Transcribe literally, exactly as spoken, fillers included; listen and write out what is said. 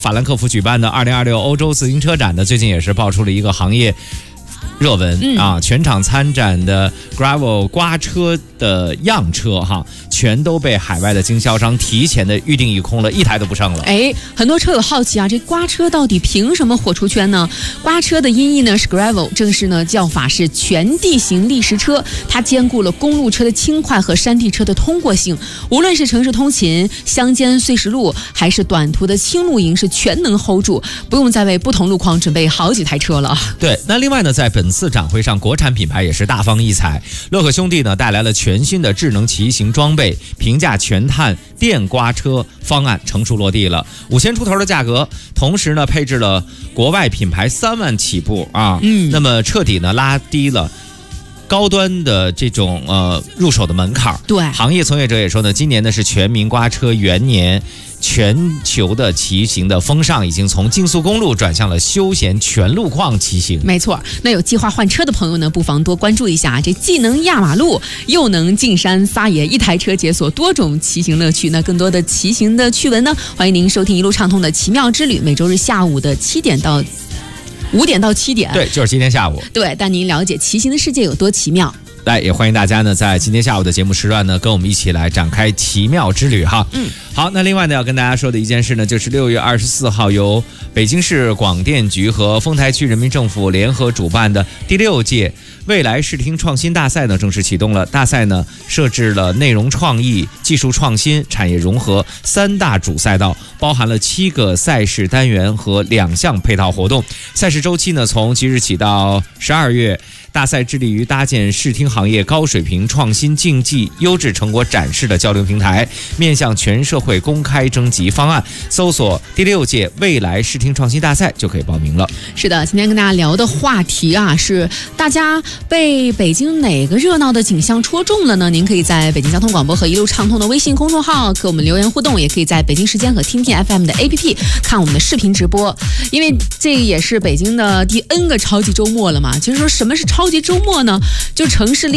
法兰克福举办的二零二六欧洲自行车展呢，最近也是爆出了一个行业热文、嗯、啊，全场参展的 gravel 刮车的样车哈，全都被海外的经销商提前的预定一空了，一台都不剩了。 哎，很多车友好奇啊，这刮车到底凭什么火出圈呢？刮车的音译呢是 gravel， 正式呢叫法是全地形砾石车，它兼顾了公路车的轻快和山地车的通过性，无论是城市通勤、乡间碎石路，还是短途的轻露营，是全能 hold 住，不用再为不同路况准备好几台车了。 对，那另外呢，在本次展会上，国产品牌也是大放异彩。洛克兄弟呢带来了全新的智能骑行装备，平价全碳电刮车方案成熟落地了，五千出头的价格，同时呢配置了国外品牌三万起步啊，嗯，那么彻底呢拉低了高端的这种呃入手的门槛。 对， 行业从业者也说呢，今年呢是全民刮车元年。全球的骑行的风尚已经从竞速公路转向了休闲全路况骑行。 没错，那有计划换车的朋友呢，不妨多关注一下，这既能压马路，又能进山撒野，一台车解锁多种骑行乐趣。那更多的骑行的趣闻呢，欢迎您收听一路畅通的奇妙之旅，每周日下午的七点到五点到七点。 对，就是今天下午。 对，带您了解骑行的世界有多奇妙。 来，也欢迎大家呢，在今天下午的节目时段呢，跟我们一起来展开奇妙之旅哈。嗯，好，那另外呢，要跟大家说的一件事呢，就是六月二十四号由北京市广电局和丰台区人民政府联合主办的第六届未来视听创新大赛呢，正式启动了。大赛呢，设置了内容创意、技术创新、产业融合三大主赛道，包含了七个赛事单元和两项配套活动。赛事周期呢，从即日起到十二月。大赛致力于搭建视听行业高水平创新竞技优质成果展示的交流平台，面向全社会公开征集方案，搜索第六届未来视听创新大赛就可以报名了。 是的，今天跟大家聊的话题啊，是大家被北京哪个热闹的景象戳中了呢？您可以在北京交通广播和一路畅通的微信公众号给我们留言互动，也可以在北京时间和听听 F M 的 A P P 看我们的视频直播。因为这也是北京的第 N 个超级周末了嘛。其实说什么是超级周末呢？就城市